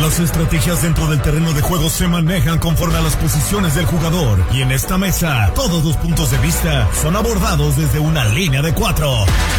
Las estrategias dentro del terreno de juego se manejan conforme a las posiciones del jugador. Y en esta mesa, todos los puntos de vista son abordados desde una línea de 4.